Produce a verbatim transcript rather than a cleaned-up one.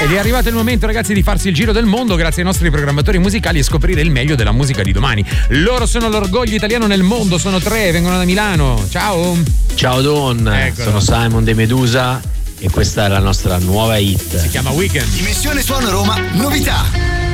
Ed è arrivato il momento, ragazzi, di farsi il giro del mondo grazie ai nostri programmatori musicali e scoprire il meglio della musica di domani. Loro sono l'orgoglio italiano nel mondo, sono tre, vengono da Milano. Ciao. Ciao Don, Eccolo. sono Simon De Medusa e questa è la nostra nuova hit. Si chiama Weekend. Dimensione Suono Roma, novità.